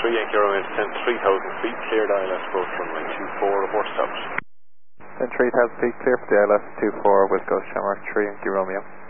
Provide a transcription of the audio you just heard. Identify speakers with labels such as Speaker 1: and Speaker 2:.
Speaker 1: 3 Yankee Romeo, descend 3,000 feet, cleared ILS approach runway 24, report stopped.
Speaker 2: Then 3,000 feet, clear for the ILS 24 with Ghost Jammer 3 Yankee Romeo.